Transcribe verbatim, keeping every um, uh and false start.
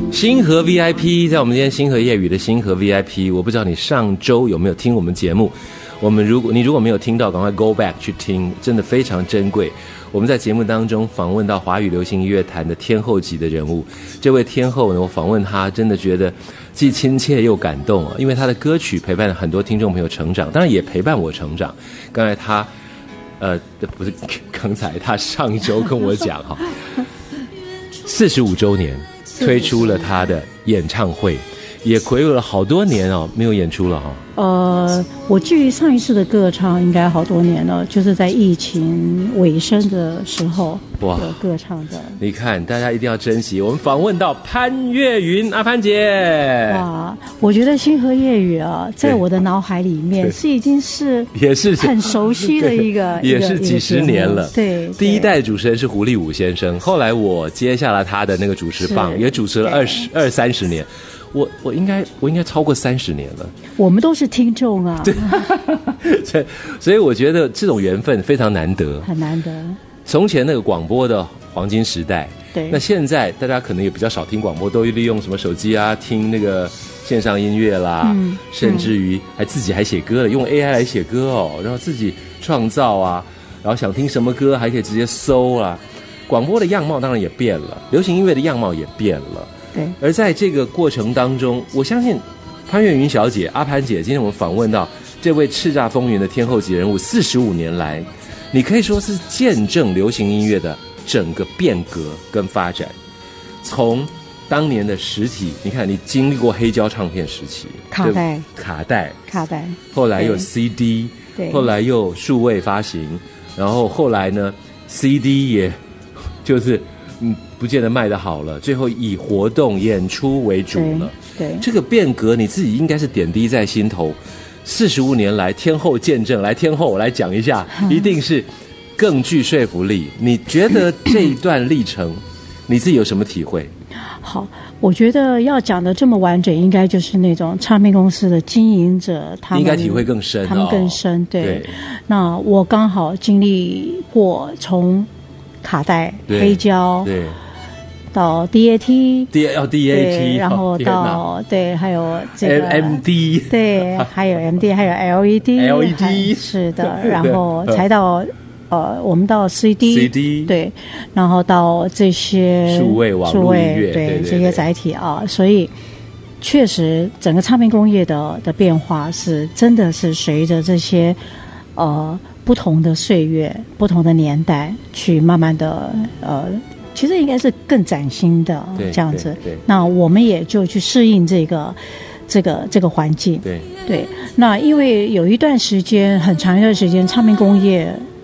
星河 V I P， 在我们今天星河夜语的星河 V I P， 我不知道你上周有没有听我们节目。我们如果你如果没有听到，赶快 go back 去听，真的非常珍贵。我们在节目当中访问到华语流行音乐坛的天后级的人物，这位天后呢，我访问她，真的觉得既亲切又感动啊，因为她的歌曲陪伴了很多听众朋友成长，当然也陪伴我成长。刚才她，呃，不是刚才她上一周跟我讲哈，四十五周年推出了她的演唱会。也睽违了好多年哦，没有演出了哈、哦。 呃，我距离上一次的歌唱应该好多年了，就是在疫情尾声的时候有歌唱的。 你看，大家一定要珍惜。我们访问到潘越云阿潘姐。 哇，我觉得星河夜语啊，在我的脑海里面是已经是也是很熟悉的一个， 也是几十年了。 对， 第一代主持人是胡立武先生，后来我接下了他的那个主持棒，也主持了二十二三十年。我我应该我应该超过三十年了。 我们都是听众啊， 所以所以我觉得这种缘分非常难得， 很难得。 从前那个广播的黄金时代， 对， 那现在大家可能也比较少听广播，都利用什么手机啊，听那个线上音乐啦，嗯、甚至于还自己还写歌了，用 A I 来写歌哦，然后自己创造啊，然后想听什么歌还可以直接搜啦。广播的样貌当然也变了，流行音乐的样貌也变了。 对， 而在这个过程当中，我相信潘越云小姐、阿潘姐，今天我们访问到这位叱咤风云的天后级人物，四十五年来，你可以说是见证流行音乐的整个变革跟发展。从当年的实体，你看你经历过黑胶唱片时期， 卡带、 卡带、 卡带， 后来又 C D， 对， 后来又数位发行，然后后来呢 ，C D 也就是嗯。不见得卖得好了，最后以活动演出为主了。 对，对， 这个变革你自己应该是点滴在心头。四十五年来，天后见证，来天后我来讲一下，一定是更具说服力。你觉得这一段历程，你自己有什么体会？ 好，我觉得要讲的这么完整，应该就是那种唱片公司的经营者，他们应该体会更深、哦， 他们更深。对， 对， 那我刚好经历过从卡带、黑胶， 对。 到 D A T，D 要 D A T， 然后到对，还有这个 M D， 对，还有 M D， 还有 L E D，L E D 是的，然后才到呃，我们到 C D， CD 对，然后到这些数位网络音乐， 对， 对对对这些载体啊，所以确实整个唱片工业的的变化是真的是随着这些呃不同的岁月、不同的年代去慢慢的呃。其实应该是更崭新的这样子，那我们也就去适应这个这个这个环境。 对对，那因为有一段时间很长一段时间，唱片工业